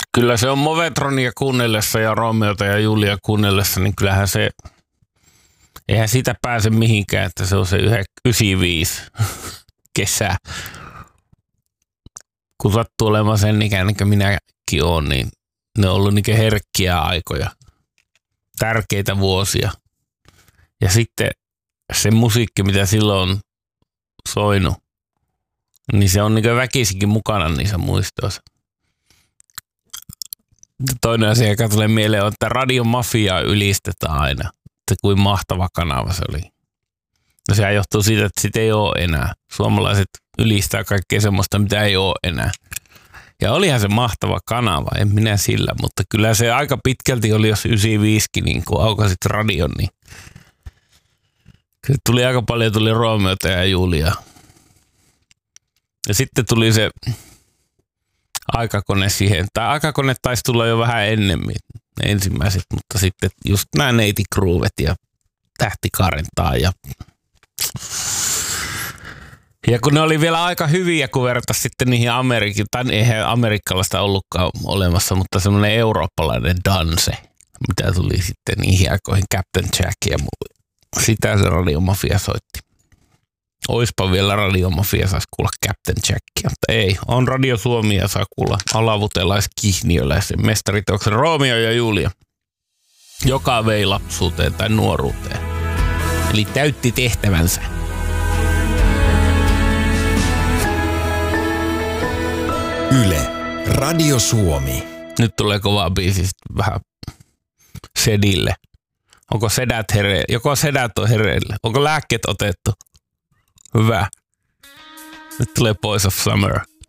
Kyllä se on Movetronia kuunnellessa ja Romeota ja Julia kuunnellessa, niin kyllähän se, eihän siitä pääse mihinkään, että se on se 95 kesä. Kun sattuu olemaan sen ikäinen, kuin minäkin olen, niin ne on ollut niin herkkiä aikoja, tärkeitä vuosia. Ja sitten se musiikki, mitä silloin on soinut, niin se on niin väkisikin mukana niissä muistoissa. Toinen asia, joka tulee mieleen, on, että radiomafiaa ylistetään aina. Että kuin mahtava kanava se oli. No sehän johtuu siitä, että sitä ei ole enää. Suomalaiset ylistää kaikkea semmoista, mitä ei ole enää. Ja olihan se mahtava kanava, en minä sillä, mutta kyllä se aika pitkälti oli, jos 95kin, niin kun aukasit radion, niin tuli aika paljon Romeota ja Julia. Ja sitten tuli se aikakone siihen. Tai aikakone taisi tulla jo vähän ennemmin, ne ensimmäiset, mutta sitten just nämä neitikruuvet ja tähtikarentaa ja kun ne oli vielä aika hyviä, kun vertaisi sitten niihin tai eihän amerikkalaista ollutkaan olemassa, mutta semmoinen eurooppalainen danse, mitä tuli sitten niihin aikoihin Captain Jack ja muu. Sitä se radiomafia soitti. Oispa vielä radiomafia saisi kuulla Captain Jackia, mutta ei. On Radio Suomi ja saa kuulla alavutelaiskihniöläisen mestariteoksen Romeo ja Julia, joka vei lapsuuteen tai nuoruuteen. Eli täytti tehtävänsä. Yle, Radio Suomi. Nyt tulee kova biisi vähän sedille. Onko sedät hereillä? Joko sedät on hereillä? Onko lääkkeet otettu? Hyvä. Nyt tulee Boys of Summer.